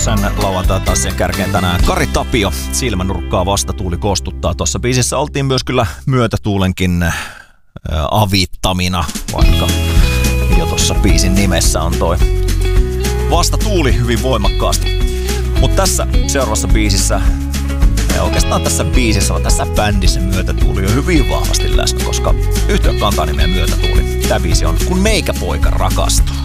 Ykkösen lauantai-tanssin kärkeen tänään Kari Tapio. Silmänurkkaa vastatuuli kostuttaa. Tuossa biisissä oltiin myös kyllä myötätuulenkin avittamina, vaikka jo tuossa biisin nimessä on toi vastatuuli hyvin voimakkaasti. Mutta tässä seuraavassa biisissä, ja oikeastaan tässä biisissä, vaan tässä bändissä myötätuuli on hyvin vahvasti läsnä, koska yhtye kantaa nimeä Myötätuuli. Tämä biisi on Kun meikäpoika rakastuu.